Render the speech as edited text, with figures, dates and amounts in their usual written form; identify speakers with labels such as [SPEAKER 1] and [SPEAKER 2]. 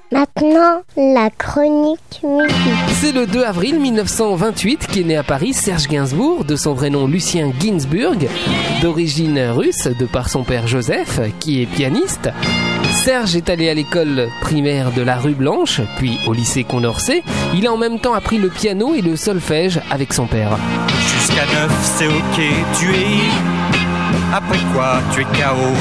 [SPEAKER 1] Maintenant, la chronique musique.
[SPEAKER 2] C'est le 2 avril 1928 qu'est né à Paris Serge Gainsbourg, de son vrai nom Lucien Ginsburg, d'origine russe de par son père Joseph, qui est pianiste. Serge est allé à l'école primaire de la rue Blanche, puis au lycée Condorcet. Il a en même temps appris le piano et le solfège avec son père.
[SPEAKER 3] Jusqu'à 9, c'est ok, tu es. Après quoi, tu es KO.